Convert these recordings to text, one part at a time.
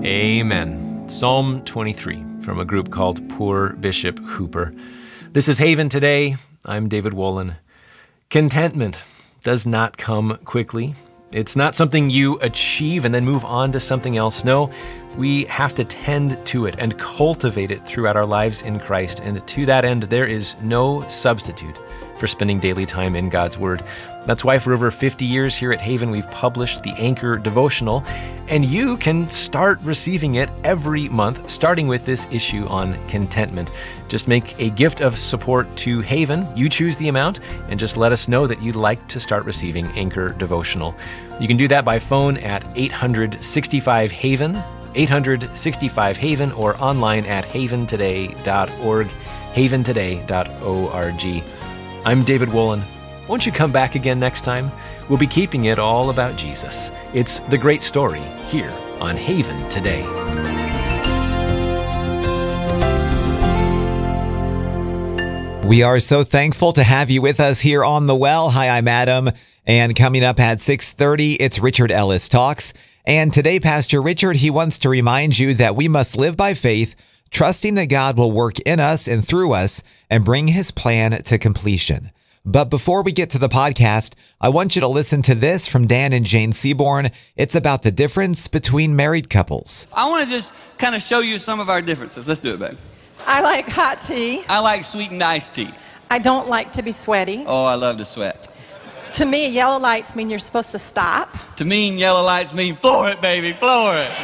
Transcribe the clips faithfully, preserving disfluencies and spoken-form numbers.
Amen. Psalm twenty-three from a group called Poor Bishop Hooper. This is Haven Today. I'm David Wolin. Contentment does not come quickly. It's not something you achieve and then move on to something else. No, we have to tend to it and cultivate it throughout our lives in Christ. And to that end, there is no substitute for spending daily time in God's Word. That's why for over fifty years here at Haven, we've published the Anchor Devotional, and you can start receiving it every month, starting with this issue on contentment. Just make a gift of support to Haven. You choose the amount, and just let us know that you'd like to start receiving Anchor Devotional. You can do that by phone at eight hundred sixty-five Haven, eight hundred sixty-five Haven, or online at haven today dot org, haven today dot org. I'm David Wolin. Won't you come back again next time? We'll be keeping it all about Jesus. It's the great story here on Haven Today. We are so thankful to have you with us here on The Well. Hi, I'm Adam. And coming up at six thirty, it's Richard Ellis Talks. And today, Pastor Richard, he wants to remind you that we must live by faith, trusting that God will work in us and through us and bring his plan to completion. But before we get to the podcast, I want you to listen to this from Dan and Jane Seaborn. It's about the difference between married couples. I want to just kind of show you some of our differences. Let's do it, babe. I like hot tea. I like sweetened iced tea. I don't like to be sweaty. Oh, I love to sweat. To me, yellow lights mean you're supposed to stop. To me, yellow lights mean floor it, baby, floor it.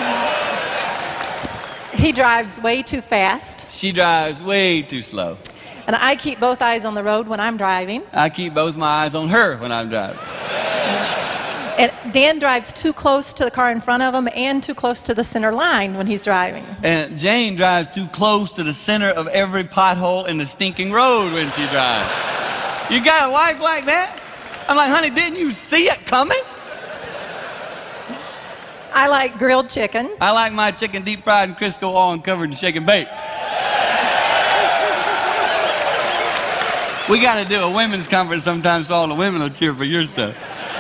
He drives way too fast. She drives way too slow. And I keep both eyes on the road when I'm driving. I keep both my eyes on her when I'm driving. And Dan drives too close to the car in front of him and too close to the center line when he's driving. And Jane drives too close to the center of every pothole in the stinking road when she drives. You got a wife like that? I'm like, honey, didn't you see it coming? I like grilled chicken. I like my chicken deep fried in Crisco oil and covered in shake and bake. We got to do a women's conference sometime so all the women will cheer for your stuff.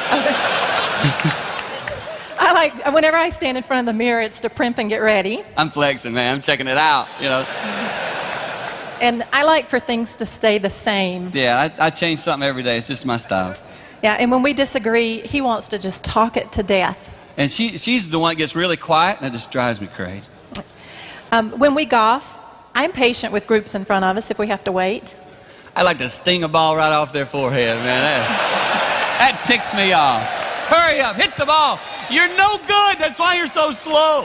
I like, whenever I stand in front of the mirror, it's to primp and get ready. I'm flexing, man. I'm checking it out, you know. And I like for things to stay the same. Yeah, I, I change something every day. It's just my style. Yeah, and when we disagree, he wants to just talk it to death. And she, she's the one that gets really quiet, and that just drives me crazy. Um, when we golf, I'm patient with groups in front of us if we have to wait. I like to sting a ball right off their forehead, man. That, that ticks me off. Hurry up, hit the ball. You're no good. That's why you're so slow.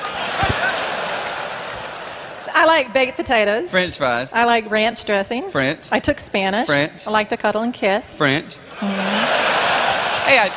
I like baked potatoes. French fries. I like ranch dressing. French. I took Spanish. French. I like to cuddle and kiss. French. Mm-hmm. Hey, I...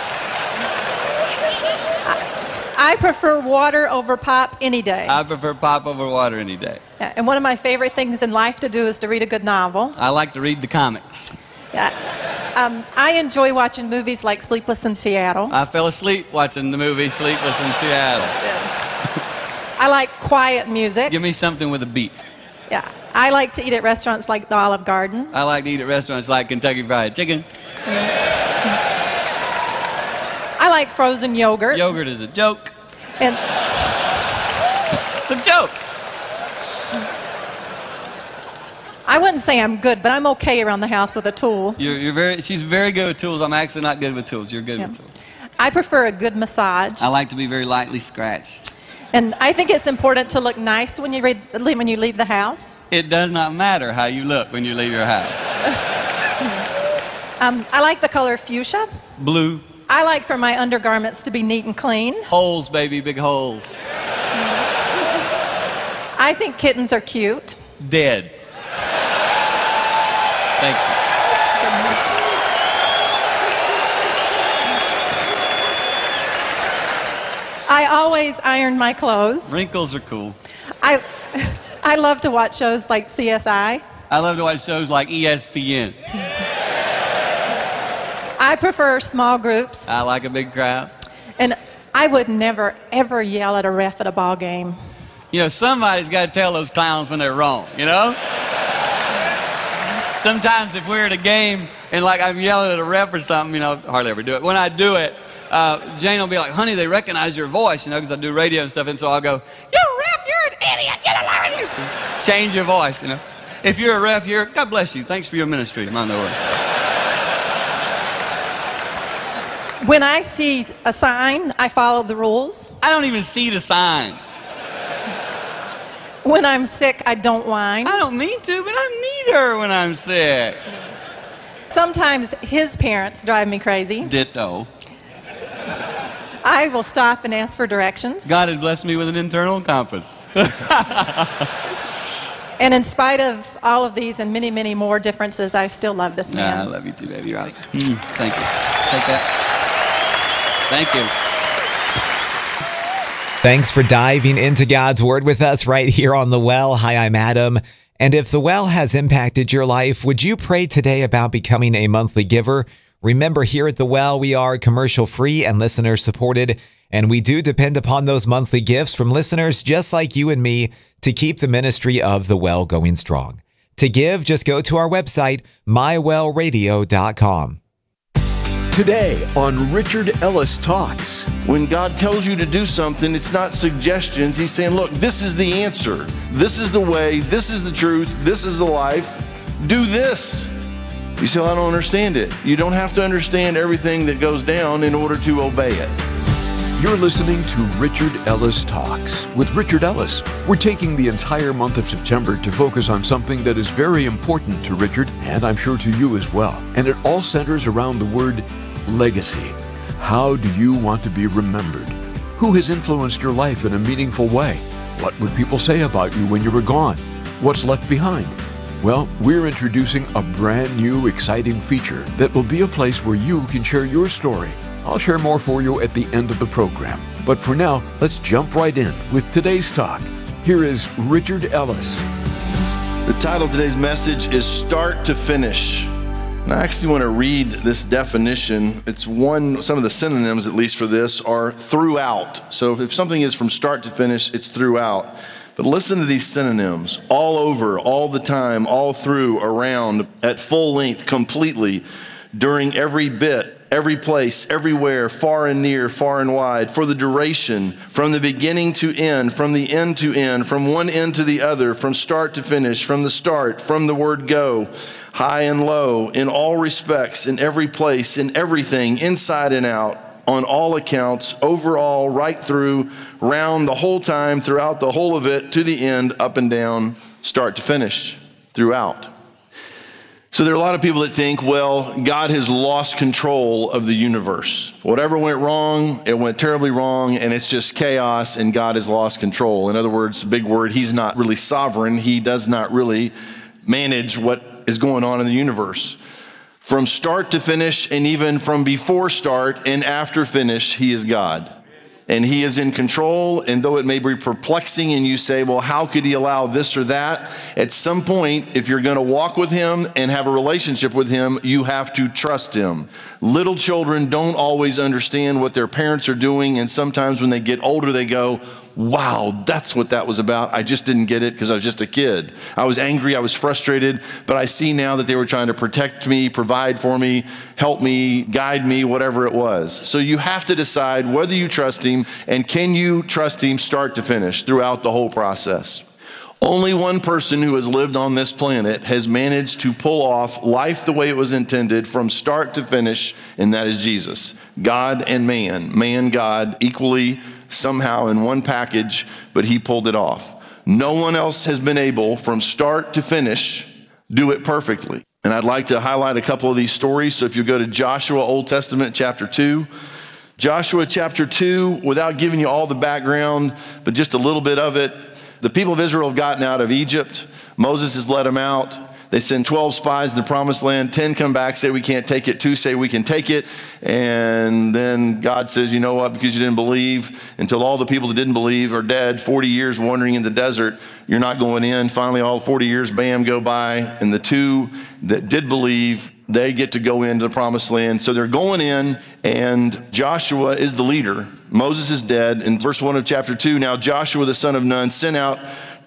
I prefer water over pop any day. I prefer pop over water any day. Yeah, and one of my favorite things in life to do is to read a good novel. I like to read the comics. Yeah. Um, I enjoy watching movies like Sleepless in Seattle. I fell asleep watching the movie Sleepless in Seattle. I like quiet music. Give me something with a beat. Yeah. I like to eat at restaurants like the Olive Garden. I like to eat at restaurants like Kentucky Fried Chicken. I like frozen yogurt. Yogurt is a joke. And it's a joke. I wouldn't say I'm good, but I'm okay around the house with a tool. You're, you're very, she's very good with tools. I'm actually not good with tools. You're good Yeah. with tools. I prefer a good massage. I like to be very lightly scratched. And I think it's important to look nice when you, read, when you leave the house. It does not matter how you look when you leave your house. um, I like the color fuchsia. Blue. I like for my undergarments to be neat and clean. Holes, baby, big holes. I think kittens are cute. Dead. Thank you. I always iron my clothes. Wrinkles are cool. I, I love to watch shows like C S I. I love to watch shows like E S P N. I prefer small groups. I like a big crowd. And I would never, ever yell at a ref at a ball game. You know, somebody's got to tell those clowns when they're wrong, you know? Sometimes if we're at a game and like I'm yelling at a ref or something, you know, hardly ever do it. When I do it, uh, Jane will be like, honey, they recognize your voice, you know, because I do radio and stuff. And so I'll go, you're a ref, you're an idiot. You're change your voice, you know. If you're a ref, you're, God bless you. Thanks for your ministry. Mind the word. When I see a sign, I follow the rules. I don't even see the signs. When I'm sick, I don't whine. I don't mean to, but I'm neater when I'm sick. Sometimes his parents drive me crazy. Ditto. I will stop and ask for directions. God had blessed me with an internal compass. And in spite of all of these and many, many more differences, I still love this man. Nah, I love you too, baby. You're awesome. Mm, thank you. Take that. Thank you. Thanks for diving into God's Word with us right here on The Well. Hi, I'm Adam. And if The Well has impacted your life, would you pray today about becoming a monthly giver? Remember, here at The Well, we are commercial-free and listener-supported, and we do depend upon those monthly gifts from listeners just like you and me to keep the ministry of The Well going strong. To give, just go to our website, my well radio dot com. Today on Richard Ellis Talks. When God tells you to do something, it's not suggestions. He's saying, look, this is the answer. This is the way. This is the truth. This is the life. Do this. You say, well, I don't understand it. You don't have to understand everything that goes down in order to obey it. You're listening to Richard Ellis Talks with Richard Ellis. We're taking the entire month of September to focus on something that is very important to Richard, and I'm sure to you as well. And it all centers around the word legacy. How do you want to be remembered? Who has influenced your life in a meaningful way? What would people say about you when you were gone? What's left behind? Well, we're introducing a brand new, exciting feature that will be a place where you can share your story. I'll share more for you at the end of the program. But for now, let's jump right in with today's talk. Here is Richard Ellis. The title of today's message is Start to Finish. And I actually want to read this definition. It's one, some of the synonyms, at least for this, are throughout. So if something is from start to finish, it's throughout. But listen to these synonyms: all over, all the time, all through, around, at full length, completely, during every bit, every place, everywhere, far and near, far and wide, for the duration, from the beginning to end, from the end to end, from one end to the other, from start to finish, from the start, from the word go, high and low, in all respects, in every place, in everything, inside and out, on all accounts, overall, right through, round the whole time, throughout the whole of it, to the end, up and down, start to finish, throughout. So there are a lot of people that think, well, God has lost control of the universe. Whatever went wrong, it went terribly wrong, and it's just chaos, and God has lost control. In other words, big word, he's not really sovereign. He does not really manage what is going on in the universe. From start to finish, and even from before start and after finish, he is God. And he is in control, and though it may be perplexing and you say, well, how could he allow this or that? At some point, if you're going to walk with him and have a relationship with him, you have to trust him. Little children don't always understand what their parents are doing, and sometimes when they get older, they go, wow, that's what that was about. I just didn't get it because I was just a kid. I was angry, I was frustrated, but I see now that they were trying to protect me, provide for me, help me, guide me, whatever it was. So you have to decide whether you trust him, and can you trust him start to finish throughout the whole process. Only one person who has lived on this planet has managed to pull off life the way it was intended from start to finish, and that is Jesus. God and man, man, God, equally somehow in one package, but he pulled it off. No one else has been able from start to finish do it perfectly. And I'd like to highlight a couple of these stories. So if you go to Joshua, Old Testament, chapter two, Joshua chapter two, without giving you all the background, but just a little bit of it, the people of Israel have gotten out of Egypt. Moses has led them out. They send twelve spies to the promised land. ten come back, say we can't take it. Two say we can take it. And then God says, you know what, because you didn't believe, until all the people that didn't believe are dead, forty years wandering in the desert, you're not going in. Finally, all forty years, bam, go by. And the two that did believe, they get to go into the promised land. So they're going in, and Joshua is the leader. Moses is dead. In verse one of chapter two, now Joshua the son of Nun sent out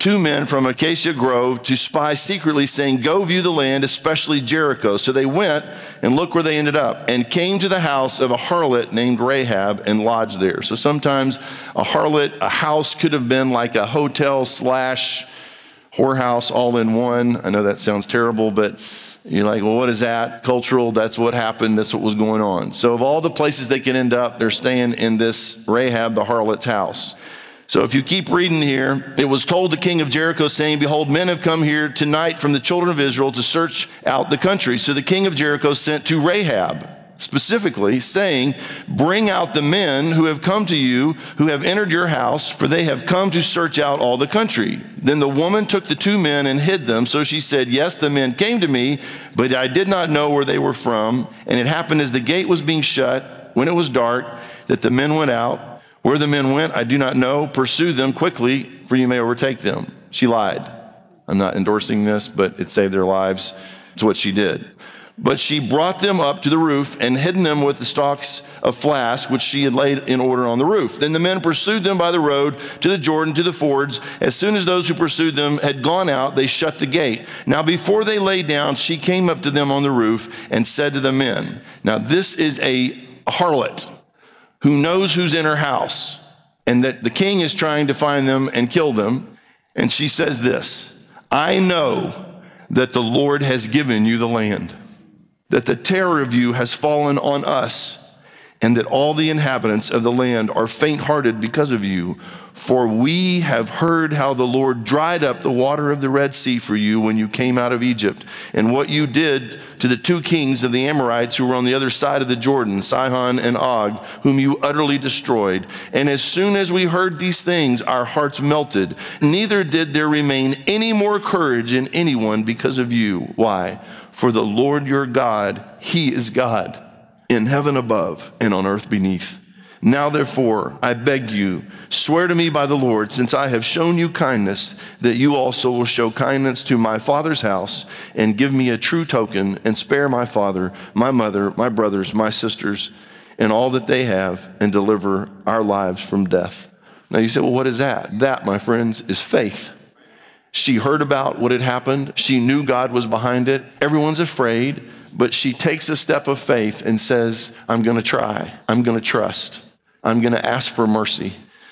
two men from Acacia Grove to spy secretly, saying, go view the land, especially Jericho. So they went, and look where they ended up, and came to the house of a harlot named Rahab and lodged there. So sometimes a harlot, a house could have been like a hotel slash whorehouse all in one. I know that sounds terrible, but you're like, well, what is that? Cultural, that's what happened. That's what was going on. So of all the places they could end up, they're staying in this Rahab the harlot's house. So if you keep reading here, it was told the king of Jericho, saying, behold, men have come here tonight from the children of Israel to search out the country. So the king of Jericho sent to Rahab, specifically saying, bring out the men who have come to you, who have entered your house, for they have come to search out all the country. Then the woman took the two men and hid them. So she said, yes, the men came to me, but I did not know where they were from. And it happened as the gate was being shut, when it was dark, that the men went out. Where the men went, I do not know. Pursue them quickly, for you may overtake them. She lied. I'm not endorsing this, but it saved their lives. It's what she did. But she brought them up to the roof and hidden them with the stalks of flax, which she had laid in order on the roof. Then the men pursued them by the road to the Jordan, to the fords. As soon as those who pursued them had gone out, they shut the gate. Now before they lay down, she came up to them on the roof and said to the men, now this is a harlot who knows who's in her house, and that the king is trying to find them and kill them. And she says this, I know that the Lord has given you the land, that the terror of you has fallen on us, and that all the inhabitants of the land are faint-hearted because of you. For we have heard how the Lord dried up the water of the Red Sea for you when you came out of Egypt, and what you did to the two kings of the Amorites who were on the other side of the Jordan, Sihon and Og, whom you utterly destroyed. And as soon as we heard these things, our hearts melted. Neither did there remain any more courage in anyone because of you. Why? For the Lord your God, he is God, in heaven above and on earth beneath. Now therefore, I beg you, swear to me by the Lord, since I have shown you kindness, that you also will show kindness to my father's house, and give me a true token, and spare my father, my mother, my brothers, my sisters, and all that they have, and deliver our lives from death. Now you say, well, what is that? That, my friends, is faith. She heard about what had happened. She knew God was behind it. Everyone's afraid, but she takes a step of faith and says, I'm going to try. I'm going to trust. I'm going to ask for mercy.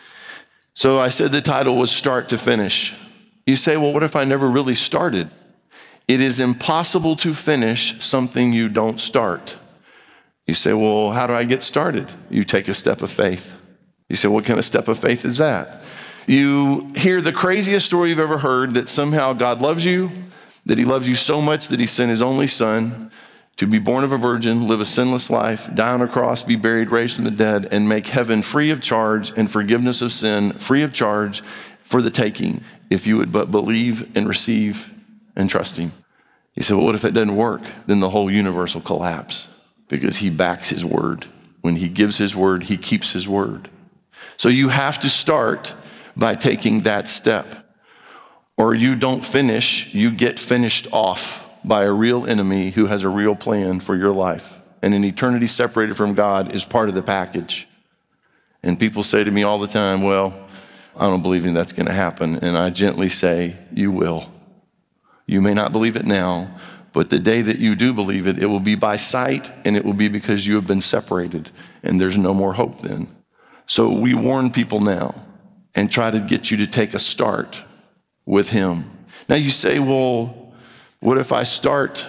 So I said the title was Start to Finish. You say, well, what if I never really started? It is impossible to finish something you don't start. You say, well, how do I get started? You take a step of faith. You say, what kind of step of faith is that? You hear the craziest story you've ever heard, that somehow God loves you, that he loves you so much that he sent his only son to be born of a virgin, live a sinless life, die on a cross, be buried, raised from the dead, and make heaven free of charge and forgiveness of sin free of charge for the taking, if you would but believe and receive and trust him. He said, well, what if it doesn't work? Then the whole universe will collapse, because he backs his word. When he gives his word, he keeps his word. So you have to start by taking that step, or you don't finish, you get finished off by a real enemy who has a real plan for your life. And an eternity separated from God is part of the package. And people say to me all the time, well, I don't believe in that's going to happen. And I gently say, you will. You may not believe it now, but the day that you do believe it, it will be by sight, and it will be because you have been separated, and there's no more hope then. So we warn people now and try to get you to take a start with him. Now you say, well, what if I start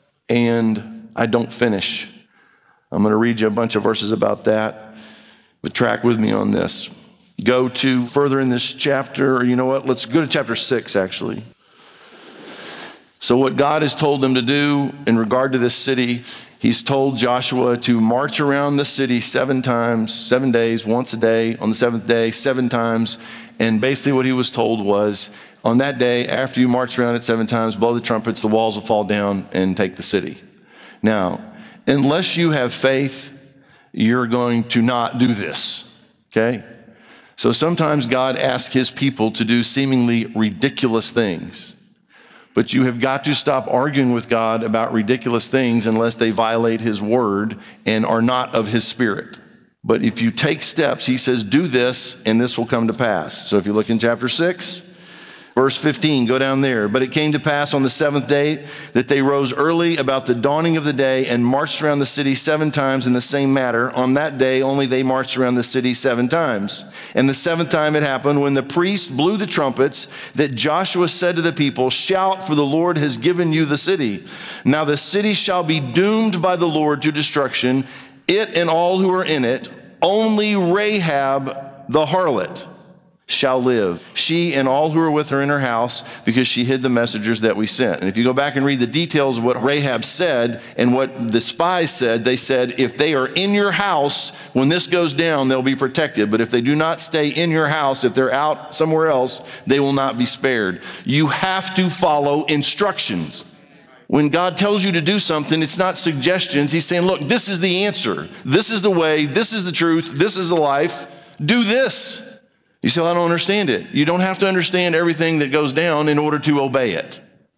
and I don't finish? I'm going to read you a bunch of verses about that, but track with me on this. Go to further in this chapter, or you know what? Let's go to chapter six, actually. So what God has told them to do in regard to this city, he's told Joshua to march around the city seven times, seven days, once a day, on the seventh day, seven times. And basically what he was told was, on that day, after you march around it seven times, blow the trumpets, the walls will fall down and take the city. Now, unless you have faith, you're going to not do this, okay? So sometimes God asks his people to do seemingly ridiculous things. But you have got to stop arguing with God about ridiculous things unless they violate his word and are not of his spirit. But if you take steps, he says, do this, and this will come to pass. So if you look in chapter six, Verse fifteen, go down there. But it came to pass on the seventh day that they rose early about the dawning of the day and marched around the city seven times in the same manner. On that day only they marched around the city seven times. And the seventh time it happened when the priests blew the trumpets that Joshua said to the people, shout, for the Lord has given you the city. Now the city shall be doomed by the Lord to destruction, it and all who are in it. Only Rahab the harlot shall live, she and all who are with her in her house, because she hid the messengers that we sent. And if you go back and read the details of what Rahab said and what the spies said, they said, if they are in your house, when this goes down, they'll be protected. But if they do not stay in your house, if they're out somewhere else, they will not be spared. You have to follow instructions. When God tells you to do something, it's not suggestions. He's saying, look, this is the answer. This is the way. This is the truth. This is the life. Do this. You say, well, I don't understand it. You don't have to understand everything that goes down in order to obey it.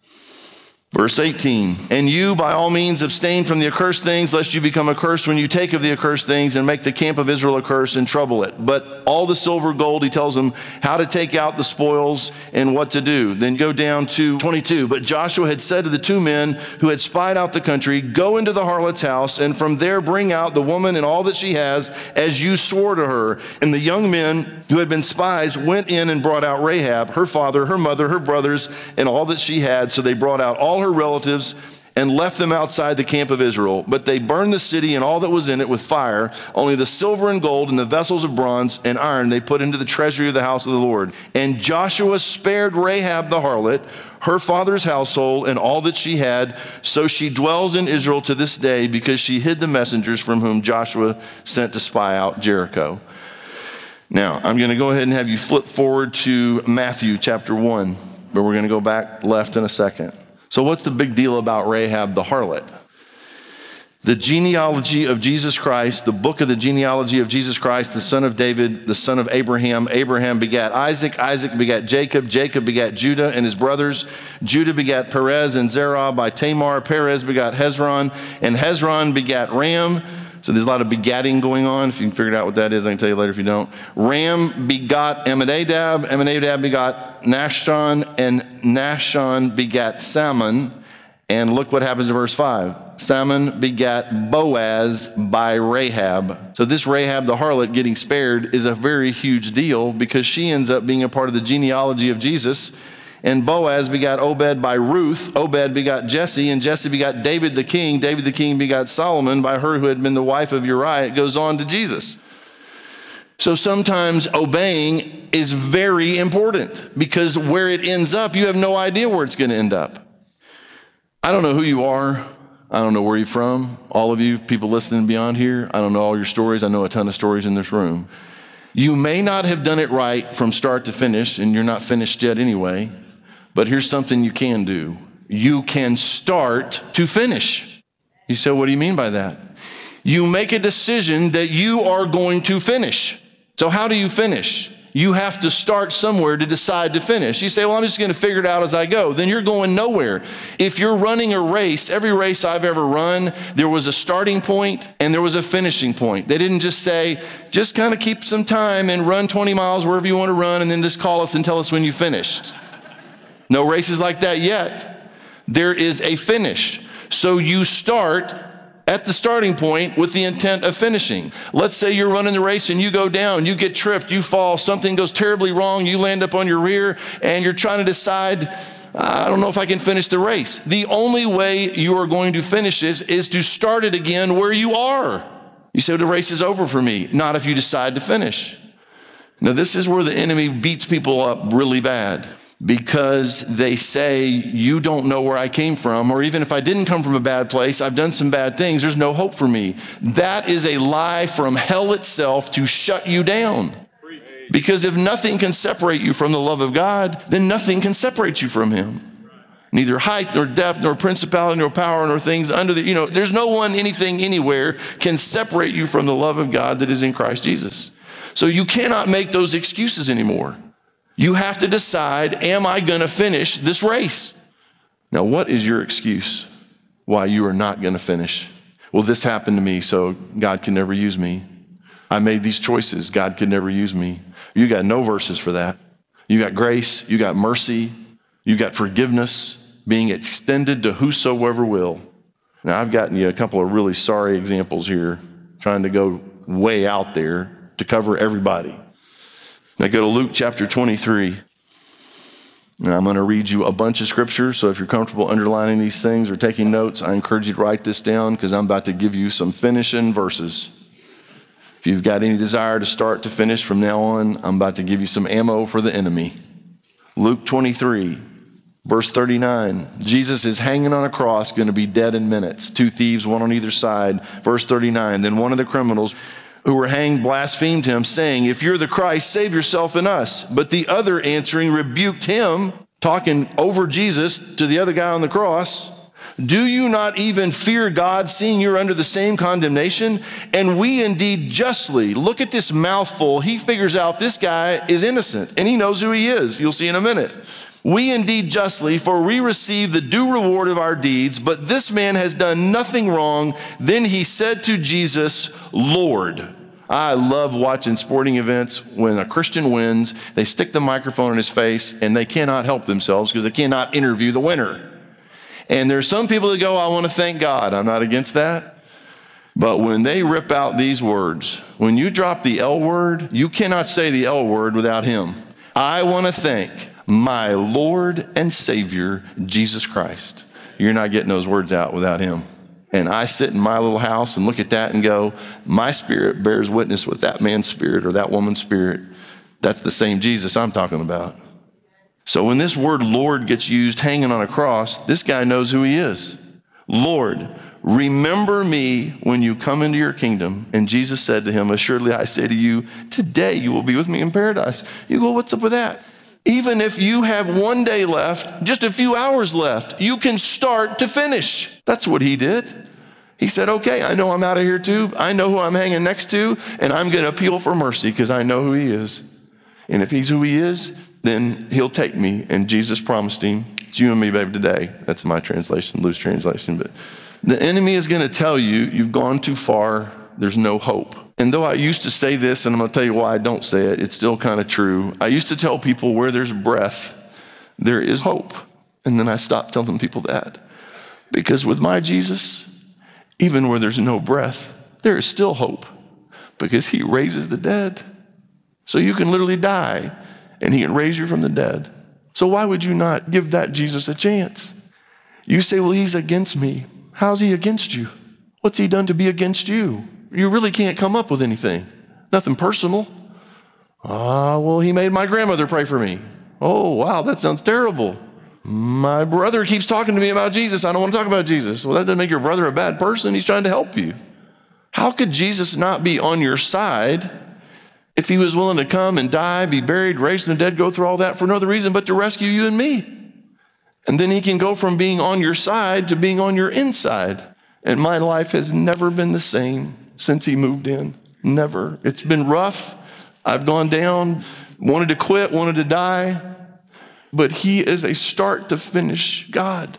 Verse eighteen, and you by all means abstain from the accursed things, lest you become accursed when you take of the accursed things and make the camp of Israel a curse and trouble it. But all the silver, gold, he tells them how to take out the spoils and what to do. Then go down to twenty-two. But Joshua had said to the two men who had spied out the country, go into the harlot's house and from there bring out the woman and all that she has, as you swore to her. And the young men who had been spies went in and brought out Rahab, her father, her mother, her brothers, and all that she had. So they brought out all her her relatives and left them outside the camp of Israel. But they burned the city and all that was in it with fire. Only the silver and gold and the vessels of bronze and iron they put into the treasury of the house of the Lord. And Joshua spared Rahab the harlot, her father's household, and all that she had. So she dwells in Israel to this day, because she hid the messengers from whom Joshua sent to spy out Jericho. Now, I'm going to go ahead and have you flip forward to Matthew chapter one, but we're going to go back left in a second. So what's the big deal about Rahab the harlot? The genealogy of Jesus Christ, the book of the genealogy of Jesus Christ, the son of David, the son of Abraham. Abraham begat Isaac, Isaac begat Jacob, Jacob begat Judah and his brothers. Judah begat Perez and Zerah by Tamar. Perez begat Hezron, and Hezron begat Ram. So there's a lot of begatting going on. If you can figure out what that is, I can tell you later if you don't. Ram begot Amminadab. Amminadab begot Nahshon, and Nahshon begat Salmon. And look what happens in verse five. Salmon begat Boaz by Rahab. So this Rahab the harlot getting spared is a very huge deal, because she ends up being a part of the genealogy of Jesus. And Boaz begot Obed by Ruth. Obed begot Jesse, and Jesse begot David the king. David the king begot Solomon by her who had been the wife of Uriah. It goes on to Jesus. So sometimes obeying is very important, because where it ends up, you have no idea where it's going to end up. I don't know who you are. I don't know where you're from. All of you people listening beyond here, I don't know all your stories. I know a ton of stories in this room. You may not have done it right from start to finish, and you're not finished yet anyway. But here's something you can do. You can start to finish. You say, what do you mean by that? You make a decision that you are going to finish. So how do you finish? You have to start somewhere to decide to finish. You say, well, I'm just going to figure it out as I go. Then you're going nowhere. If you're running a race, every race I've ever run, there was a starting point and there was a finishing point. They didn't just say, just kind of keep some time and run twenty miles wherever you want to run, and then just call us and tell us when you finished. No races like that yet. There is a finish. So you start at the starting point with the intent of finishing. Let's say you're running the race and you go down, you get tripped, you fall, something goes terribly wrong, you land up on your rear, and you're trying to decide, I don't know if I can finish the race. The only way you are going to finish this is to start it again where you are. You say, well, the race is over for me. Not if you decide to finish. Now, this is where the enemy beats people up really bad, because they say, you don't know where I came from, or even if I didn't come from a bad place, I've done some bad things, there's no hope for me. That is a lie from hell itself to shut you down. Because if nothing can separate you from the love of God, then nothing can separate you from him. Neither height, nor depth, nor principality, nor power, nor things under the, you know, there's no one, anything, anywhere can separate you from the love of God that is in Christ Jesus. So you cannot make those excuses anymore. You have to decide, am I going to finish this race? Now, what is your excuse why you are not going to finish? Well, this happened to me, so God can never use me. I made these choices. God can never use me. You got no verses for that. You got grace, you got mercy, you got forgiveness being extended to whosoever will. Now, I've gotten you a couple of really sorry examples here, trying to go way out there to cover everybody. Now go to Luke chapter twenty-three. And I'm going to read you a bunch of scriptures, so if you're comfortable underlining these things or taking notes, I encourage you to write this down because I'm about to give you some finishing verses. If you've got any desire to start to finish from now on, I'm about to give you some ammo for the enemy. Luke twenty-three, verse thirty-nine. Jesus is hanging on a cross, going to be dead in minutes. Two thieves, one on either side. Verse thirty-nine, then one of the criminals who were hanged blasphemed him, saying, if you're the Christ, save yourself and us. But the other answering rebuked him, talking over Jesus to the other guy on the cross. Do you not even fear God, seeing you're under the same condemnation? And we indeed justly, look at this mouthful, he figures out this guy is innocent, and he knows who he is. You'll see in a minute. We indeed justly, for we receive the due reward of our deeds, but this man has done nothing wrong. Then he said to Jesus, Lord. I love watching sporting events when a Christian wins, they stick the microphone in his face and they cannot help themselves because they cannot interview the winner. And there's some people that go, I want to thank God. I'm not against that. But when they rip out these words, when you drop the L word, you cannot say the L word without him. I want to thank my Lord and Savior, Jesus Christ. You're not getting those words out without him. And I sit in my little house and look at that and go, my spirit bears witness with that man's spirit or that woman's spirit. That's the same Jesus I'm talking about. So when this word Lord gets used hanging on a cross, this guy knows who he is. Lord, remember me when you come into your kingdom. And Jesus said to him, assuredly I say to you, today you will be with me in paradise. You go, what's up with that? Even if you have one day left, just a few hours left, you can start to finish. That's what he did. He said, okay, I know I'm out of here too. I know who I'm hanging next to, and I'm going to appeal for mercy because I know who he is. And if he's who he is, then he'll take me. And Jesus promised him, it's you and me, baby, today. That's my translation, loose translation. But the enemy is going to tell you, you've gone too far. There's no hope. And though I used to say this, and I'm going to tell you why I don't say it, it's still kind of true. I used to tell people where there's breath, there is hope. And then I stopped telling people that. Because with my Jesus, even where there's no breath, there is still hope. Because he raises the dead. So you can literally die, and he can raise you from the dead. So why would you not give that Jesus a chance? You say, well, he's against me. How's he against you? What's he done to be against you? You really can't come up with anything. Nothing personal. Ah, well, he made my grandmother pray for me. Oh, wow, that sounds terrible. My brother keeps talking to me about Jesus. I don't want to talk about Jesus. Well, that doesn't make your brother a bad person. He's trying to help you. How could Jesus not be on your side if he was willing to come and die, be buried, raised from the dead, go through all that for no other reason but to rescue you and me? And then he can go from being on your side to being on your inside. And my life has never been the same since he moved in. Never. It's been rough. I've gone down, wanted to quit, wanted to die. But he is a start to finish God.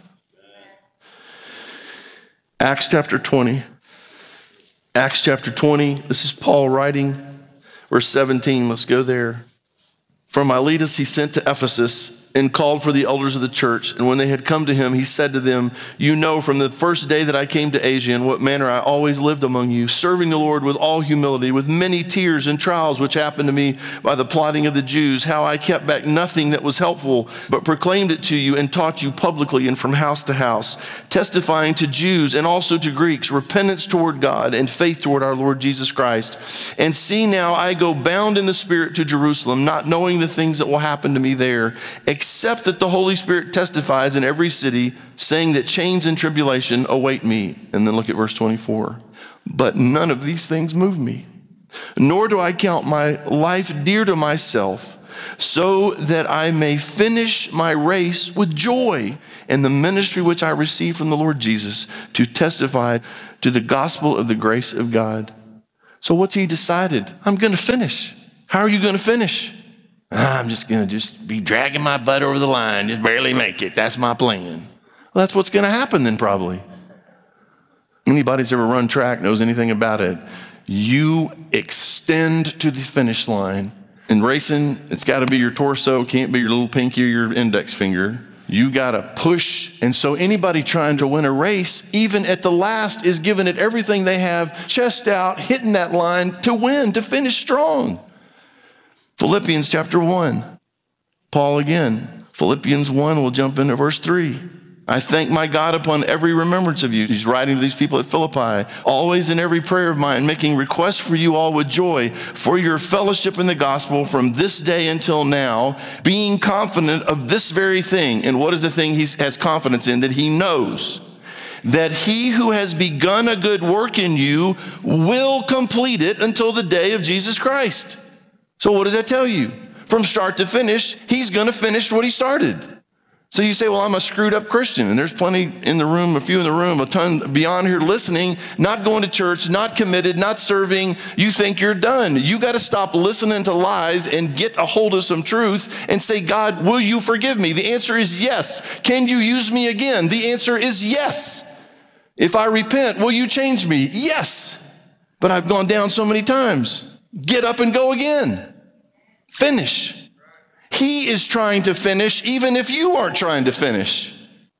Acts chapter twenty. Acts chapter twenty. This is Paul writing. Verse seventeen. Let's go there. From Miletus he sent to Ephesus and called for the elders of the church. And when they had come to him, he said to them, you know from the first day that I came to Asia in what manner I always lived among you, serving the Lord with all humility, with many tears and trials which happened to me by the plotting of the Jews, how I kept back nothing that was helpful, but proclaimed it to you and taught you publicly and from house to house, testifying to Jews and also to Greeks, repentance toward God and faith toward our Lord Jesus Christ. And see now I go bound in the Spirit to Jerusalem, not knowing the things that will happen to me there, except that the Holy Spirit testifies in every city, saying that chains and tribulation await me. And then look at verse twenty-four. But none of these things move me, nor do I count my life dear to myself, so that I may finish my race with joy and the ministry which I received from the Lord Jesus to testify to the gospel of the grace of God. So what's he decided? I'm going to finish. How are you going to finish? I'm just going to just be dragging my butt over the line, just barely make it. That's my plan. Well, that's what's going to happen then probably. Anybody's ever run track knows anything about it. You extend to the finish line In racing, it's got to be your torso, can't be your little pinky or your index finger. You got to push. And so anybody trying to win a race, even at the last, is giving it everything they have, chest out, hitting that line to win, to finish strong. Philippians chapter one, Paul again. Philippians one, we'll jump into verse three. I thank my God upon every remembrance of you. He's writing to these people at Philippi. Always in every prayer of mine, making requests for you all with joy, for your fellowship in the gospel from this day until now, being confident of this very thing. And what is the thing he has confidence in? That he knows that he who has begun a good work in you will complete it until the day of Jesus Christ. So what does that tell you? From start to finish, he's going to finish what he started. So you say, well, I'm a screwed up Christian. And there's plenty in the room, a few in the room, a ton beyond here listening, not going to church, not committed, not serving. You think you're done. You got to stop listening to lies and get a hold of some truth and say, God, will you forgive me? The answer is yes. Can you use me again? The answer is yes. If I repent, will you change me? Yes. But I've gone down so many times. Get up and go again. Finish. He is trying to finish, even if you aren't trying to finish.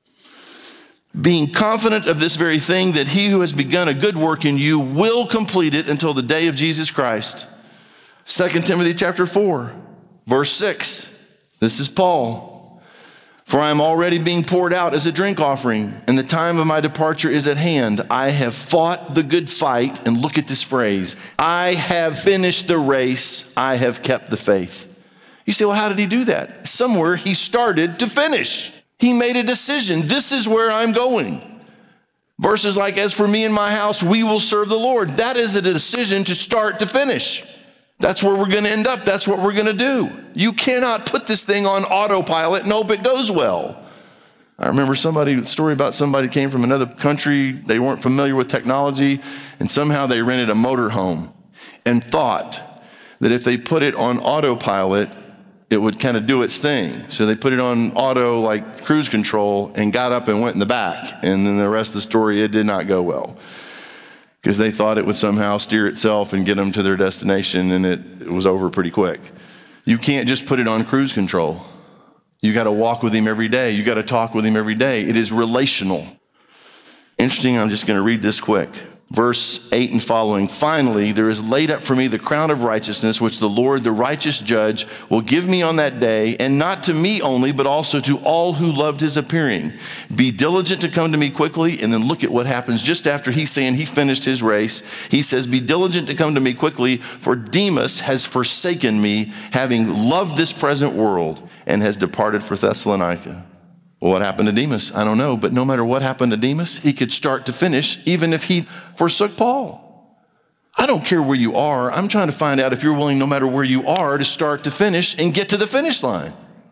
Being confident of this very thing, that he who has begun a good work in you will complete it until the day of Jesus Christ. Second Timothy chapter four, verse six. This is Paul. For I am already being poured out as a drink offering, and the time of my departure is at hand. I have fought the good fight, and look at this phrase. I have finished the race. I have kept the faith. You say, well, how did he do that? Somewhere he started to finish. He made a decision. This is where I'm going. Verses like, as for me and my house, we will serve the Lord. That is a decision to start to finish. That's where we're going to end up. That's what we're going to do. You cannot put this thing on autopilot and hope it goes well. I remember somebody, a story about somebody came from another country. They weren't familiar with technology, and somehow they rented a motorhome and thought that if they put it on autopilot, it would kind of do its thing. So they put it on auto, like cruise control, and got up and went in the back. And then the rest of the story, it did not go well, because they thought it would somehow steer itself and get them to their destination, and it, it was over pretty quick. You can't just put it on cruise control. You got to walk with him every day. You got to talk with him every day. It is relational. Interesting, I'm just going to read this quick. Verse eight and following, finally, there is laid up for me the crown of righteousness, which the Lord, the righteous judge, will give me on that day, and not to me only, but also to all who loved his appearing. Be diligent to come to me quickly. And then look at what happens just after he's saying he finished his race. He says, be diligent to come to me quickly, for Demas has forsaken me, having loved this present world, and has departed for Thessalonica. Well, what happened to Demas? I don't know, but no matter what happened to Demas, he could start to finish, even if he forsook Paul. I don't care where you are. I'm trying to find out if you're willing, no matter where you are, to start to finish and get to the finish line.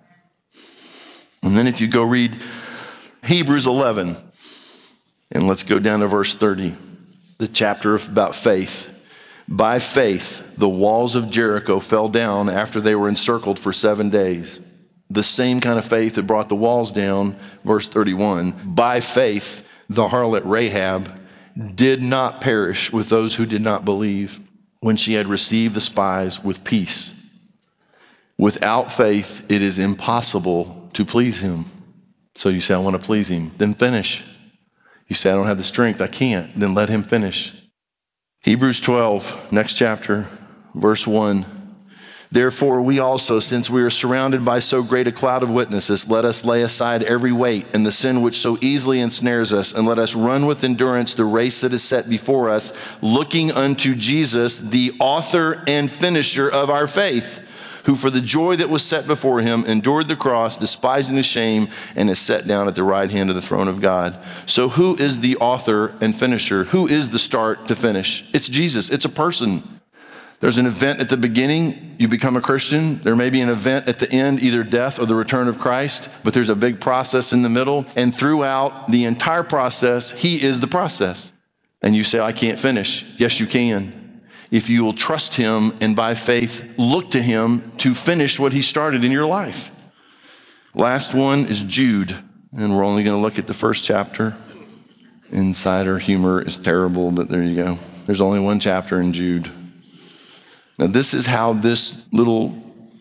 And then if you go read Hebrews eleven, and let's go down to verse thirty, the chapter about faith. By faith, the walls of Jericho fell down after they were encircled for seven days. The same kind of faith that brought the walls down, verse thirty-one. By faith, the harlot Rahab did not perish with those who did not believe, when she had received the spies with peace. Without faith, it is impossible to please him. So you say, I want to please him. Then finish. You say, I don't have the strength. I can't. Then let him finish. Hebrews twelve, next chapter, verse one. Therefore, we also, since we are surrounded by so great a cloud of witnesses, let us lay aside every weight and the sin which so easily ensnares us, and let us run with endurance the race that is set before us, looking unto Jesus, the author and finisher of our faith, who for the joy that was set before him endured the cross, despising the shame, and is set down at the right hand of the throne of God. So who is the author and finisher? Who is the start to finish? It's Jesus. It's a person. There's an event at the beginning, you become a Christian. There may be an event at the end, either death or the return of Christ, but there's a big process in the middle. And throughout the entire process, he is the process. And you say, I can't finish. Yes, you can. If you will trust him and by faith look to him to finish what he started in your life. Last one is Jude, and we're only going to look at the first chapter. Insider humor is terrible, but there you go. There's only one chapter in Jude. Now, this is how this little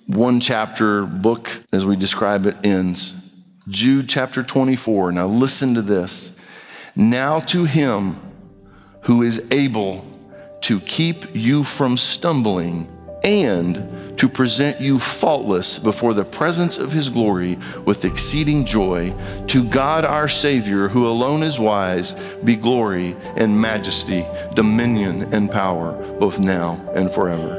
one chapter book, as we describe it, ends. Jude chapter twenty-four. Now listen to this. Now to him who is able to keep you from stumbling and to present you faultless before the presence of his glory with exceeding joy, to God our Savior, who alone is wise, be glory and majesty, dominion and power, both now and forever.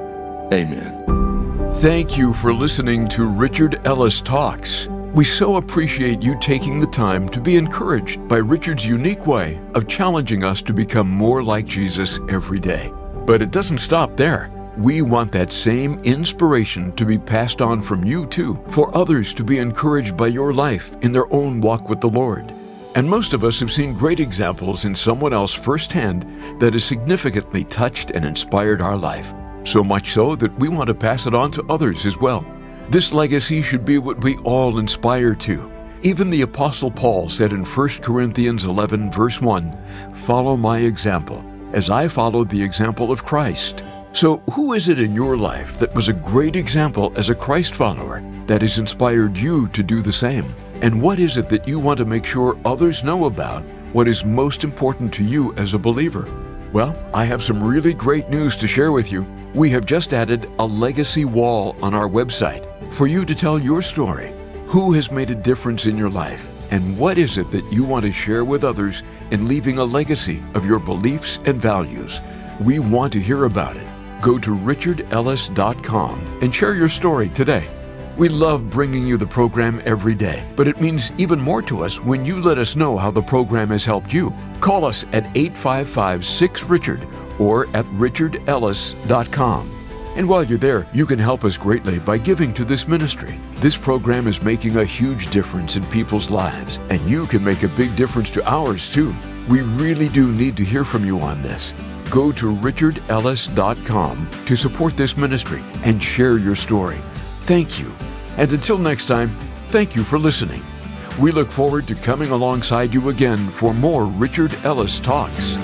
Amen. Thank you for listening to Richard Ellis Talks. We so appreciate you taking the time to be encouraged by Richard's unique way of challenging us to become more like Jesus every day. But it doesn't stop there. We want that same inspiration to be passed on from you too, for others to be encouraged by your life in their own walk with the Lord. And most of us have seen great examples in someone else firsthand that has significantly touched and inspired our life. So much so that we want to pass it on to others as well. This legacy should be what we all aspire to. Even the Apostle Paul said in First Corinthians eleven, verse one, "Follow my example, as I followed the example of Christ." So who is it in your life that was a great example as a Christ follower that has inspired you to do the same? And what is it that you want to make sure others know about? What is most important to you as a believer? Well, I have some really great news to share with you. We have just added a legacy wall on our website for you to tell your story. Who has made a difference in your life? And what is it that you want to share with others in leaving a legacy of your beliefs and values? We want to hear about it. Go to richard ellis dot com and share your story today. We love bringing you the program every day, but it means even more to us when you let us know how the program has helped you. Call us at eight five five, six, Richard or at richard ellis dot com. And while you're there, you can help us greatly by giving to this ministry. This program is making a huge difference in people's lives, and you can make a big difference to ours too. We really do need to hear from you on this. Go to richard ellis dot com to support this ministry and share your story. Thank you. And until next time, thank you for listening. We look forward to coming alongside you again for more Richard Ellis Talks.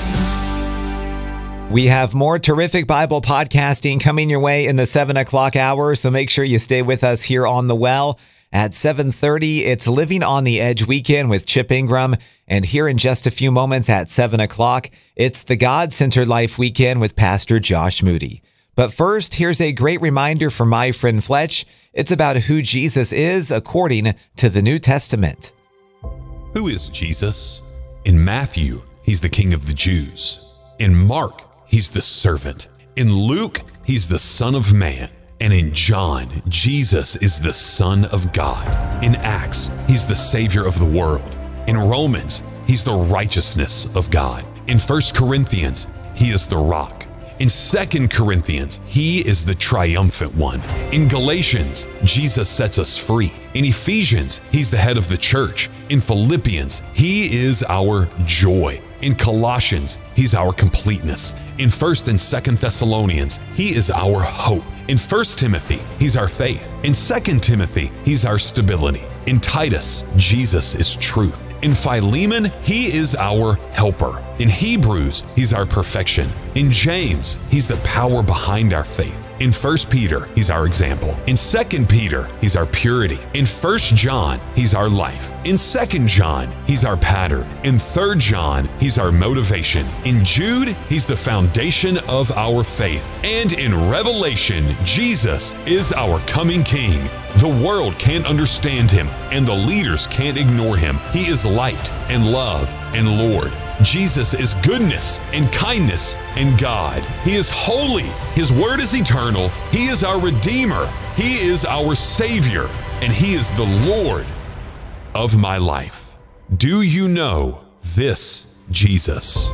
We have more terrific Bible podcasting coming your way in the seven o'clock hour, so make sure you stay with us here on The Well. At seven thirty, it's Living on the Edge Weekend with Chip Ingram. And here in just a few moments at seven o'clock, it's the God-Centered Life Weekend with Pastor Josh Moody. But first, here's a great reminder from my friend Fletch. It's about who Jesus is according to the New Testament. Who is Jesus? In Matthew, he's the King of the Jews. In Mark, he's the servant. In Luke, he's the Son of Man. And in John, Jesus is the Son of God. In Acts, he's the Savior of the world. In Romans, he's the righteousness of God. In First Corinthians, he is the rock. In Second Corinthians, he is the triumphant one. In Galatians, Jesus sets us free. In Ephesians, he's the head of the church. In Philippians, he is our joy. In Colossians, he's our completeness. In First and Second Thessalonians, he is our hope. In First Timothy, he's our faith. In Second Timothy, he's our stability. In Titus, Jesus is truth. In Philemon, he is our helper. In Hebrews, he's our perfection. In James, he's the power behind our faith. In First Peter, he's our example. In Second Peter, he's our purity. In First John, he's our life. In Second John, he's our pattern. In Third John, he's our motivation. In Jude, he's the foundation of our faith. And in Revelation, Jesus is our coming King. The world can't understand him, and the leaders can't ignore him. He is light and love and Lord. Jesus is goodness and kindness and God. He is holy. His word is eternal. He is our Redeemer. He is our Savior. And he is the Lord of my life. Do you know this Jesus?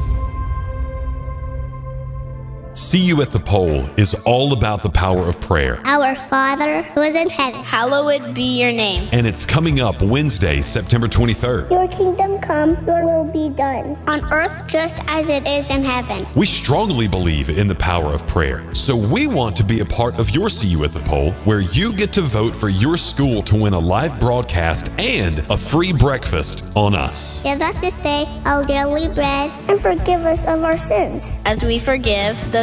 See You at the Pole is all about the power of prayer. Our Father who is in heaven, hallowed be your name. And it's coming up Wednesday, September twenty-third. Your kingdom come, your will be done. On earth just as it is in heaven. We strongly believe in the power of prayer. So we want to be a part of your See You at the Pole, where you get to vote for your school to win a live broadcast and a free breakfast on us. Give us this day our daily bread, and forgive us of our sins, as we forgive those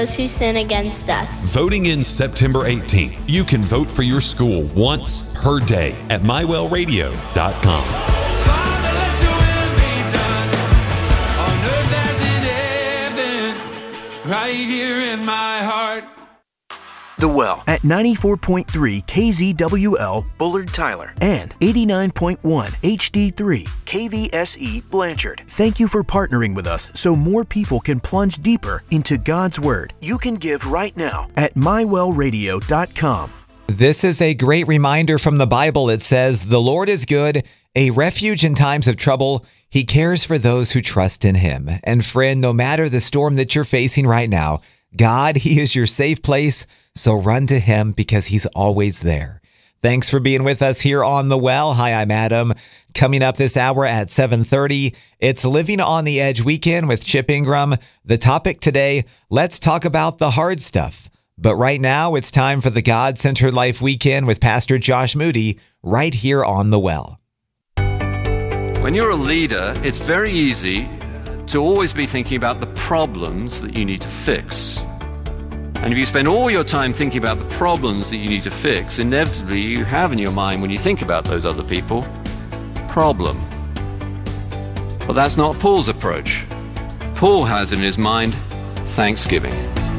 those who sin against us. Voting ends September eighteenth. You can vote for your school once per day at my well radio dot com. Father, let your will be done on earth as in heaven, right here in my heart. The Well at ninety-four point three K Z W L Bullard Tyler and eighty-nine point one H D three K V S E Blanchard. Thank you for partnering with us so more people can plunge deeper into God's Word. You can give right now at my well radio dot com. This is a great reminder from the Bible. It says, "The Lord is good, a refuge in times of trouble. He cares for those who trust in Him." And friend, no matter the storm that you're facing right now, God, He is your safe place. So run to Him because He's always there. Thanks for being with us here on The Well. Hi, I'm Adam. Coming up this hour at seven thirty, it's Living on the Edge weekend with Chip Ingram. The topic today, let's talk about the hard stuff. But right now, it's time for the God-Centered Life Weekend with Pastor Josh Moody right here on The Well. When you're a leader, it's very easy to always be thinking about the problems that you need to fix. And if you spend all your time thinking about the problems that you need to fix, inevitably you have in your mind, when you think about those other people, problem. But that's not Paul's approach. Paul has in his mind thanksgiving.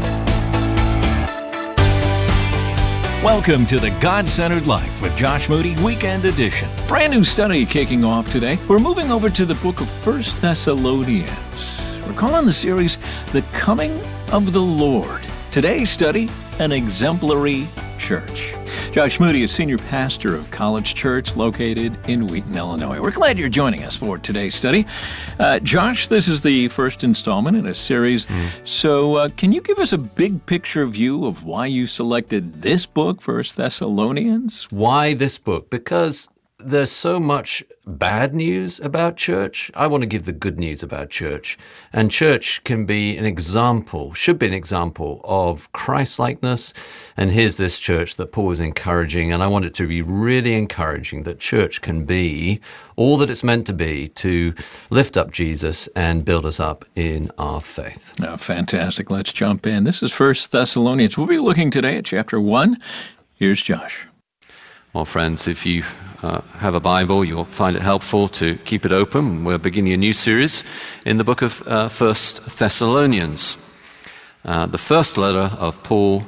Welcome to the God-Centered Life with Josh Moody Weekend Edition. Brand new study kicking off today. We're moving over to the book of First Thessalonians. We're calling the series The Coming of the Lord. Today's study, an exemplary church. Josh Moody is senior pastor of College Church located in Wheaton, Illinois. We're glad you're joining us for today's study. Uh, Josh, this is the first installment in a series. Mm. So uh, can you give us a big picture view of why you selected this book, First Thessalonians? Why this book? Because there's so much bad news about church. I want to give the good news about church. And church can be an example, should be an example of Christ-likeness. And here's this church that Paul is encouraging. And I want it to be really encouraging that church can be all that it's meant to be to lift up Jesus and build us up in our faith. Oh, fantastic. Let's jump in. This is First Thessalonians. We'll be looking today at chapter one. Here's Josh. Well, friends, if you uh, have a Bible, you'll find it helpful to keep it open. We're beginning a new series in the book of uh, First Thessalonians, uh, the first letter of Paul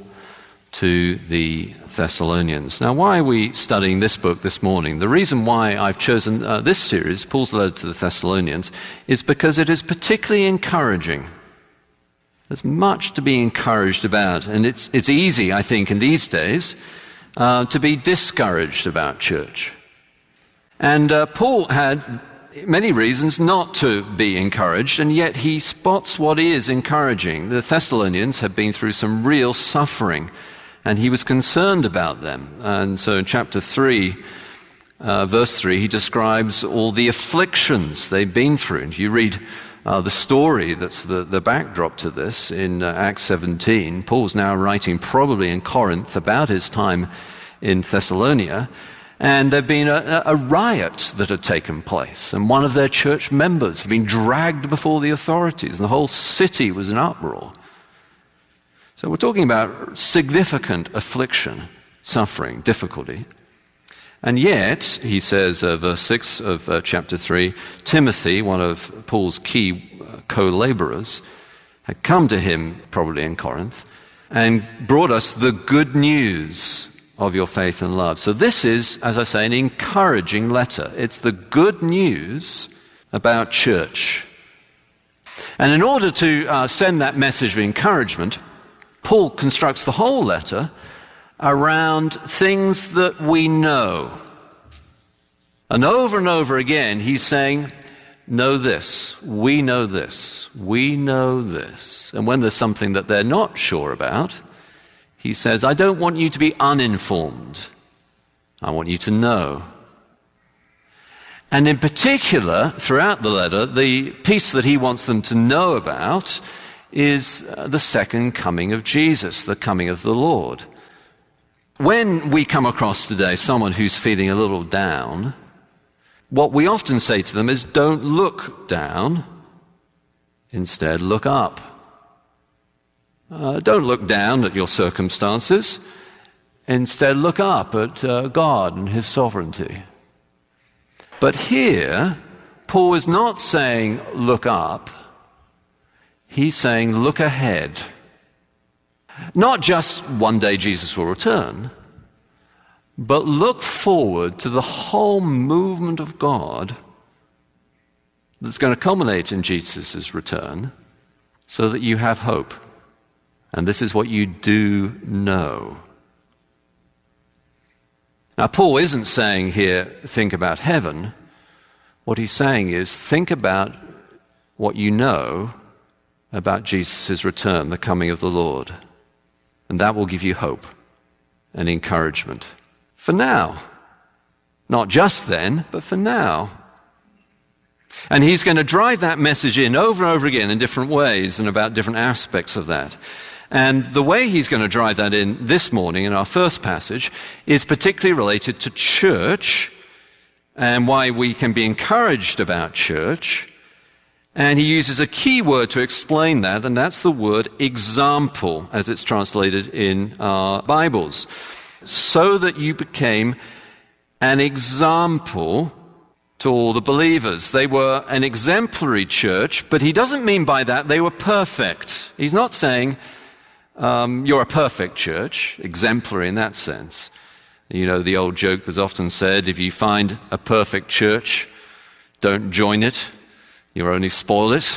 to the Thessalonians. Now, why are we studying this book this morning? The reason why I've chosen uh, this series, Paul's letter to the Thessalonians, is because it is particularly encouraging. There's much to be encouraged about, and it's it's easy, I think, in these days, Uh, to be discouraged about church. And uh, Paul had many reasons not to be encouraged, and yet he spots what is encouraging. The Thessalonians had been through some real suffering, and he was concerned about them. And so in chapter three, uh, verse three, he describes all the afflictions they've been through. And you read Uh, the story that's the, the backdrop to this in uh, Acts seventeen. Paul's now writing probably in Corinth about his time in Thessalonica, and there'd been a, a riot that had taken place, and one of their church members had been dragged before the authorities, and the whole city was in uproar. So we're talking about significant affliction, suffering, difficulty. And yet, he says, uh, verse six of uh, chapter three, Timothy, one of Paul's key uh, co-laborers, had come to him, probably in Corinth, and brought us the good news of your faith and love. So this is, as I say, an encouraging letter. It's the good news about church. And in order to uh, send that message of encouragement, Paul constructs the whole letter around things that we know. And over and over again, he's saying, know this, we know this, we know this. And when there's something that they're not sure about, he says, I don't want you to be uninformed. I want you to know. And in particular, throughout the letter, the piece that he wants them to know about is the second coming of Jesus, the coming of the Lord. When we come across today someone who's feeling a little down, what we often say to them is, don't look down, instead look up. Uh, don't look down at your circumstances. Instead, look up at uh, God and his sovereignty. But here, Paul is not saying look up. He's saying look ahead. Not just one day Jesus will return, but look forward to the whole movement of God that's going to culminate in Jesus' return so that you have hope. And this is what you do know. Now, Paul isn't saying here, think about heaven. What he's saying is, think about what you know about Jesus' return, the coming of the Lord. And that will give you hope and encouragement. For now. Not just then, but for now. And he's going to drive that message in over and over again in different ways and about different aspects of that. And the way he's going to drive that in this morning in our first passage is particularly related to church and why we can be encouraged about church. And he uses a key word to explain that, and that's the word example, as it's translated in our Bibles. So that you became an example to all the believers. They were an exemplary church, but he doesn't mean by that they were perfect. He's not saying um, you're a perfect church, exemplary in that sense. You know, the old joke that's often said, if you find a perfect church, don't join it. You'll only spoil it.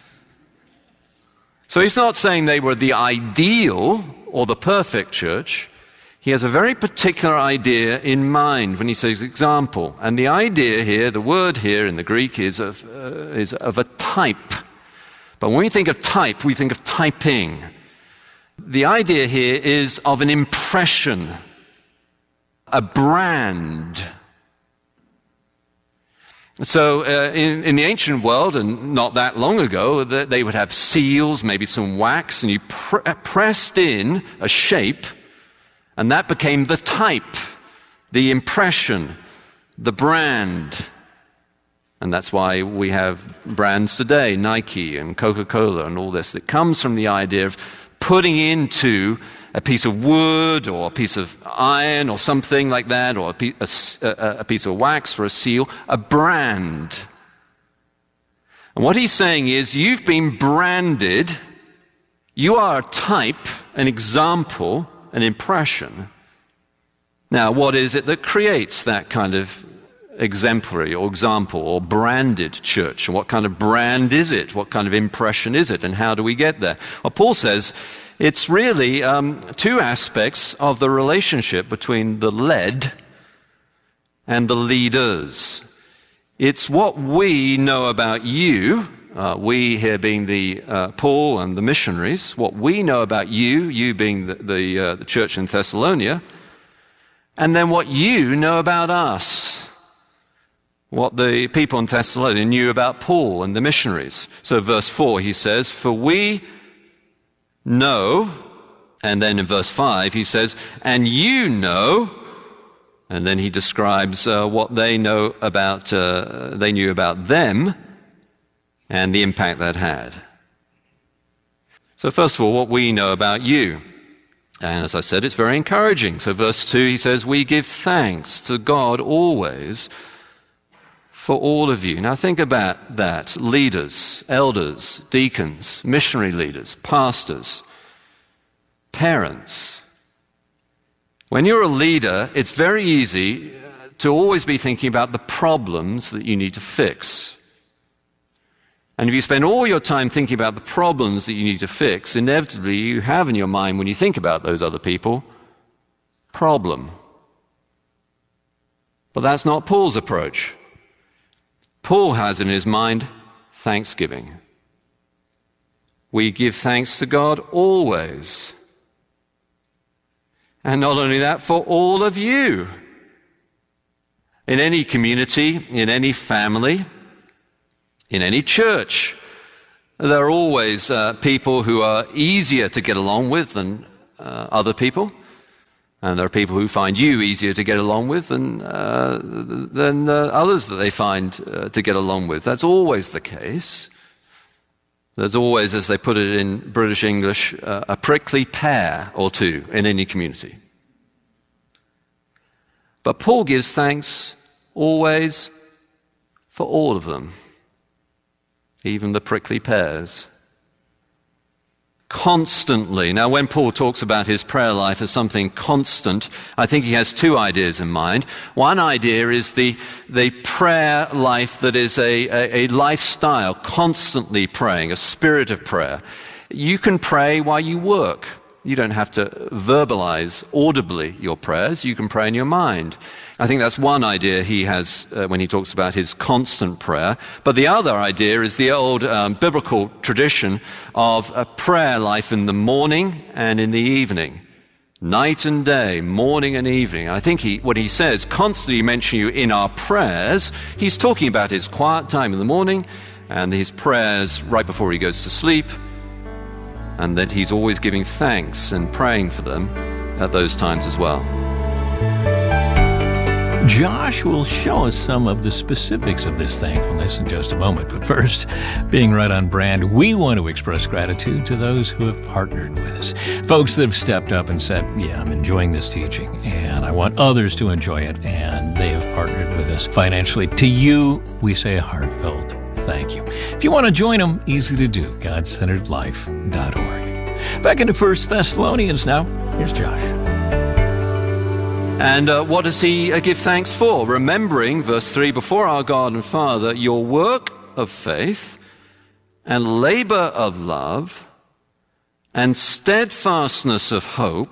So he's not saying they were the ideal or the perfect church. He has a very particular idea in mind when he says example. And the idea here, the word here in the Greek is of, uh, is of a type. But when we think of type, we think of typing. The idea here is of an impression, a brand. So uh, in, in the ancient world, and not that long ago, they would have seals, maybe some wax, and you pr- pressed in a shape, and that became the type, the impression, the brand. And that's why we have brands today, Nike and Coca-Cola and all this. It comes from the idea of putting into a piece of wood or a piece of iron or something like that, or a, piece, a, a piece of wax for a seal, a brand. And what he's saying is, you've been branded, you are a type, an example, an impression. Now, what is it that creates that kind of exemplary or example or branded church? And what kind of brand is it? What kind of impression is it? And how do we get there? Well, Paul says it's really um, two aspects of the relationship between the led and the leaders. It's what we know about you, uh, we here being the uh, Paul and the missionaries, what we know about you, you being the, the, uh, the church in Thessalonica, and then what you know about us. What the people in Thessalonica knew about Paul and the missionaries. So verse four, he says, for we know, and then in verse five, he says, and you know, and then he describes uh, what they know about, uh, they knew about them, and the impact that had. So first of all, what we know about you. And as I said, it's very encouraging. So verse two, he says, we give thanks to God always for all of you. Now think about that. Leaders, elders, deacons, missionary leaders, pastors, parents. When you're a leader, it's very easy to always be thinking about the problems that you need to fix. And if you spend all your time thinking about the problems that you need to fix, inevitably you have in your mind, when you think about those other people, problem. But that's not Paul's approach. Paul has in his mind thanksgiving. We give thanks to God always. And not only that, for all of you. In any community, in any family, in any church, there are always uh, people who are easier to get along with than uh, other people. And there are people who find you easier to get along with than, uh, than uh, others that they find uh, to get along with. That's always the case. There's always, as they put it in British English, uh, a prickly pear or two in any community. But Paul gives thanks always for all of them, even the prickly pears. Constantly. Now, when Paul talks about his prayer life as something constant, I think he has two ideas in mind. One idea is the, the prayer life that is a, a, a lifestyle, constantly praying, a spirit of prayer. You can pray while you work. You don't have to verbalize audibly your prayers. You can pray in your mind. I think that's one idea he has uh, when he talks about his constant prayer. But the other idea is the old um, biblical tradition of a prayer life in the morning and in the evening. Night and day, morning and evening. I think he, what he says, constantly mention you in our prayers, he's talking about his quiet time in the morning and his prayers right before he goes to sleep, and that he's always giving thanks and praying for them at those times as well. Josh will show us some of the specifics of this thankfulness in just a moment. But first, being right on brand, we want to express gratitude to those who have partnered with us. Folks that have stepped up and said, yeah, I'm enjoying this teaching, and I want others to enjoy it, and they have partnered with us financially. To you, we say a heartfelt thank you. If you want to join them, easy to do, god centered life dot org. Back into First Thessalonians now. Here's Josh. And uh, what does he uh, give thanks for? Remembering, verse three, before our God and Father, your work of faith and labor of love and steadfastness of hope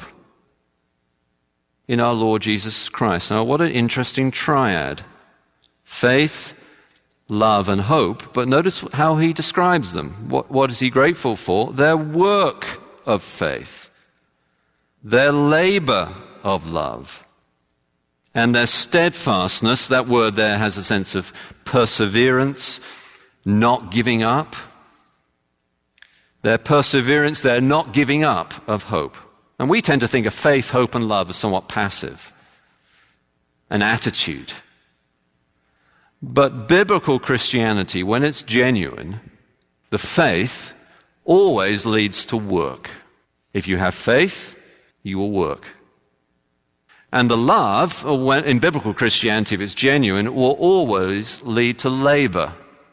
in our Lord Jesus Christ. Now, what an interesting triad. Faith, love, and hope. But notice how he describes them. What, what is he grateful for? Their work of faith, their labor of love, and their steadfastness. That word there has a sense of perseverance, not giving up. Their perseverance, their not giving up of hope. And we tend to think of faith, hope, and love as somewhat passive, an attitude. But biblical Christianity, when it's genuine, the faith always leads to work. If you have faith, you will work. And the love, in biblical Christianity, if it's genuine, will always lead to labor.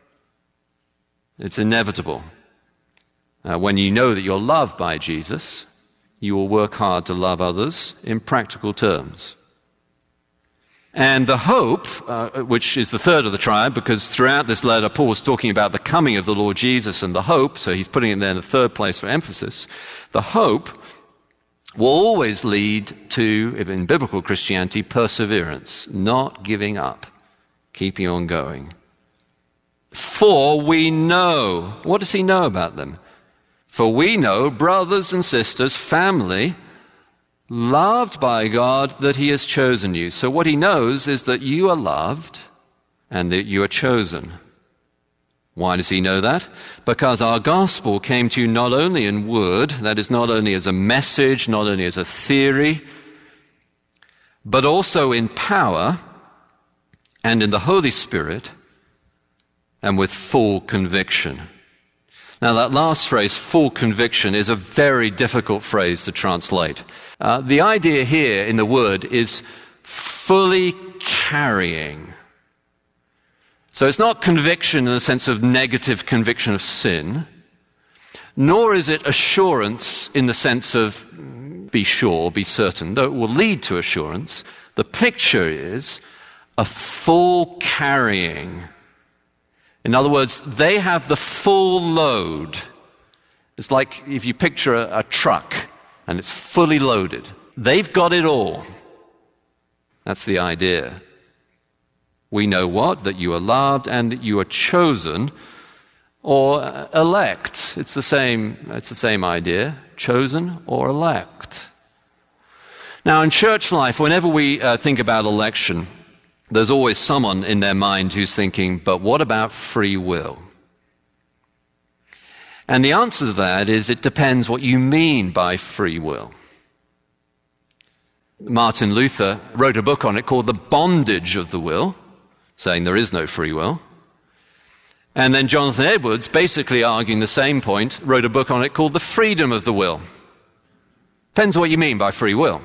It's inevitable. Uh, when you know that you're loved by Jesus, you will work hard to love others in practical terms. And the hope, uh, which is the third of the triad, because throughout this letter, Paul is talking about the coming of the Lord Jesus and the hope, so he's putting it there in the third place for emphasis. The hope will always lead to, in biblical Christianity, perseverance, not giving up, keeping on going. For we know. What does he know about them? For we know, brothers and sisters, family, loved by God, that he has chosen you. So what he knows is that you are loved and that you are chosen. Why does he know that? Because our gospel came to you not only in word, that is, not only as a message, not only as a theory, but also in power and in the Holy Spirit and with full conviction. Now, that last phrase, full conviction, is a very difficult phrase to translate. Uh, the idea here in the word is fully carrying. So it's not conviction in the sense of negative conviction of sin, nor is it assurance in the sense of be sure, be certain, though it will lead to assurance. The picture is a full carrying. In other words, they have the full load. It's like if you picture a, a truck and it's fully loaded. They've got it all. That's the idea. We know what? That you are loved and that you are chosen or elect. It's the same, it's the same idea. Chosen or elect. Now, in church life, whenever we uh, think about election, there's always someone in their mind who's thinking, but what about free will? And the answer to that is it depends what you mean by free will. Martin Luther wrote a book on it called The Bondage of the Will, saying there is no free will. And then Jonathan Edwards, basically arguing the same point, wrote a book on it called The Freedom of the Will. Depends what you mean by free will.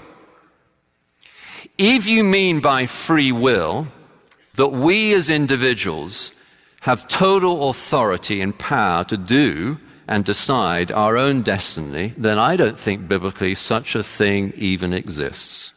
If you mean by free will that we as individuals have total authority and power to do and decide our own destiny, then I don't think biblically such a thing even exists.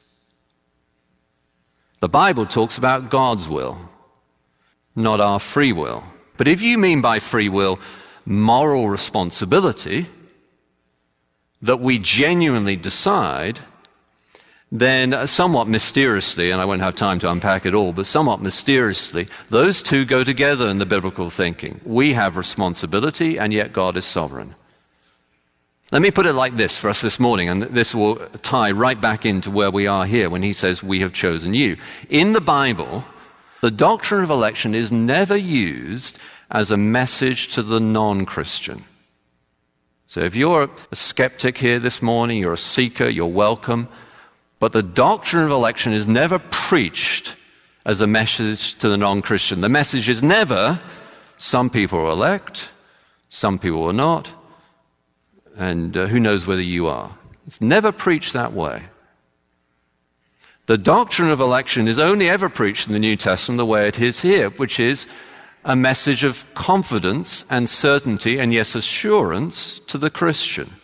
The Bible talks about God's will, not our free will. But if you mean by free will moral responsibility, that we genuinely decide, then somewhat mysteriously, and I won't have time to unpack it all, but somewhat mysteriously, those two go together in the biblical thinking. We have responsibility, and yet God is sovereign. Let me put it like this for us this morning, and this will tie right back into where we are here when he says, we have chosen you. In the Bible, the doctrine of election is never used as a message to the non-Christian. So if you're a skeptic here this morning, you're a seeker, you're welcome. But the doctrine of election is never preached as a message to the non-Christian. The message is never, some people are elect, some people are not, and uh, who knows whether you are. It's never preached that way. The doctrine of election is only ever preached in the New Testament the way it is here, which is a message of confidence and certainty and, yes, assurance to the Christian.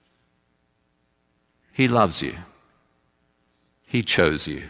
He loves you. He chose you.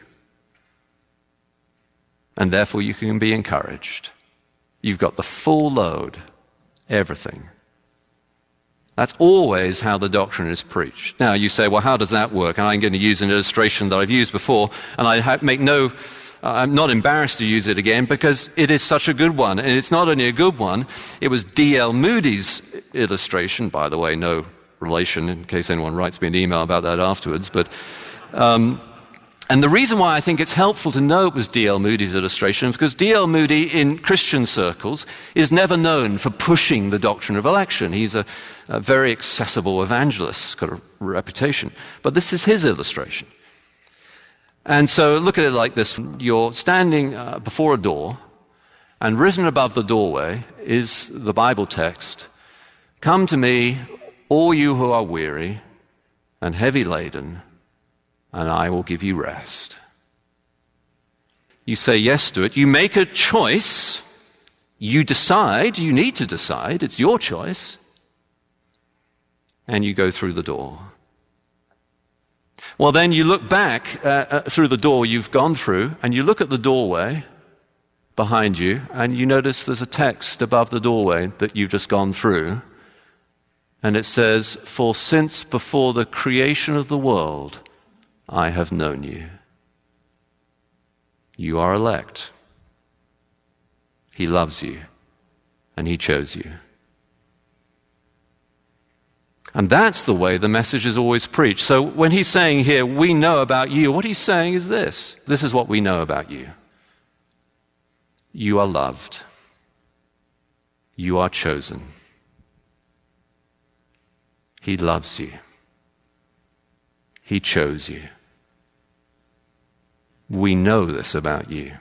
And therefore you can be encouraged. You've got the full load, everything. That's always how the doctrine is preached. Now you say, well, how does that work? And I'm going to use an illustration that I've used before, and I have, make no, uh, I'm not embarrassed to use it again because it is such a good one. And it's not only a good one, it was D L Moody's illustration, by the way, no relation, in case anyone writes me an email about that afterwards, but um, and the reason why I think it's helpful to know it was D L Moody's illustration is because D L Moody in Christian circles is never known for pushing the doctrine of election. He's a, a very accessible evangelist, got a reputation. But this is his illustration. And so look at it like this. You're standing uh, before a door, and written above the doorway is the Bible text, "Come to me, all you who are weary and heavy laden, and I will give you rest." You say yes to it. You make a choice. You decide. You need to decide. It's your choice. And you go through the door. Well, then you look back uh, uh, through the door you've gone through, and you look at the doorway behind you, and you notice there's a text above the doorway that you've just gone through. And it says, "For since before the creation of the world, I have known you." You are elect. He loves you, and he chose you. And that's the way the message is always preached. So when he's saying here, we know about you, what he's saying is this. This is what we know about you. You are loved. You are chosen. He loves you. He chose you. We know this about you.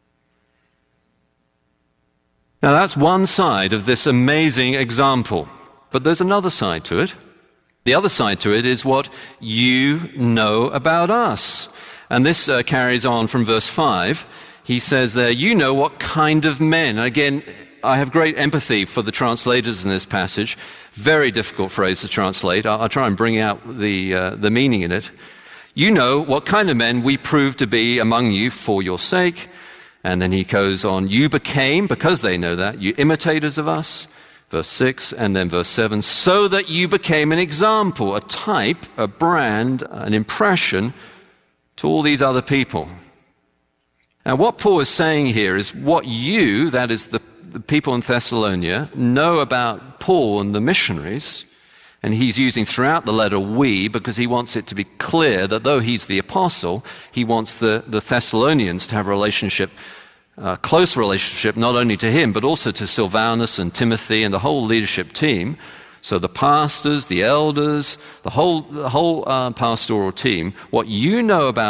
Now that's one side of this amazing example. But there's another side to it. The other side to it is what you know about us. And this uh, carries on from verse five. He says there, you know what kind of men. Again, I have great empathy for the translators in this passage. Very difficult phrase to translate. I'll, I'll try and bring out the, uh, the meaning in it. You know what kind of men we proved to be among you for your sake. And then he goes on, you became, because they know that, you imitators of us. Verse six, and then verse seven, so that you became an example, a type, a brand, an impression to all these other people. Now what Paul is saying here is what you, that is the, the people in Thessalonica, know about Paul and the missionaries, and he's using throughout the letter we, because he wants it to be clear that though he's the apostle, he wants the, the Thessalonians to have a relationship, a close relationship, not only to him, but also to Silvanus and Timothy and the whole leadership team. So the pastors, the elders, the whole, the whole uh, pastoral team, what you know about